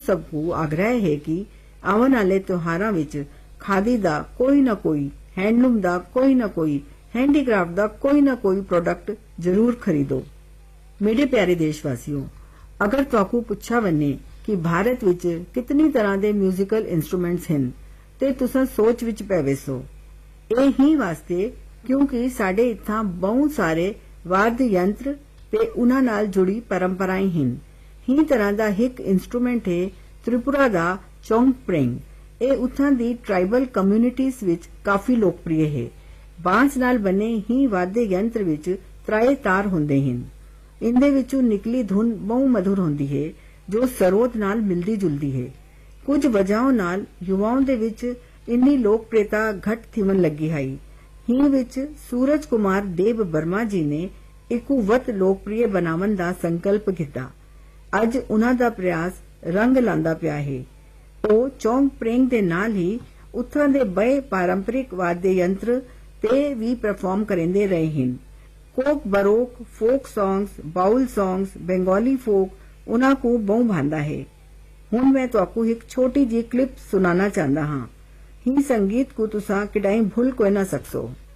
सबको आग्रह है कि आवन वाले त्योहारां विच खादी दा कोई ना कोई, हैंडलूम दा कोई ना कोई, हैंडीक्राफ्ट दा कोई ना कोई प्रोडक्ट जरूर खरीदो। मेरे प्यारे देशवासियों, अगर तुहाकू पुछा वने कि भारत विच कितनी तरह दे म्यूजिकल इंस्ट्रूमेंट्स हैं ते तुसां सोच विच पैवे सो। ए ही वास्ते क्योंकि साडे इत्थां बहुत सारे वाद्य यंत्र ते उन्हां नाल जुड़ी परंपराएं हैं। ही तरह दा एक इंस्ट्रूमेंट है त्रिपुरा दा चोंगप्रेंग। ए उत्थां दी ट्राइबल कम्युनिटीज विच काफी लोकप्रिय है। बांस नाल बने ही वाद्य यंत्र विच त्राए तार हुंदे हैं। इंदे विचों निकली धुन बहु मधुर हुंदी है जो सरोद नाल मिलदी जुलदी है। कुछ वजहों नाल युवाओं दे विच इन्नी लोकप्रियता घट थिवन लगी है। ही विच सूरज कुमार देव बर्मा जी ने इकू वत लोकप्रिय बनावन दा संकल्प कीता। अज उन्हां दा प्रयास रंग लांदा पिया है। ओ चोंगप्रेंग दे नाल ही उत्थां दे बड़े पारंपरिक वाद्य यंत्र ते भी परफॉर्म करेंदे रहे हैं। Coke baroque, folk songs, bowl songs, Bengali फोक उन्हां को बहु भांदा है। हुण मैं तुहाकू एक छोटी जी क्लिप सुनाना चाहता हाँ। ही संगीत को तुसां किडाई भूल कोई ना सकसो।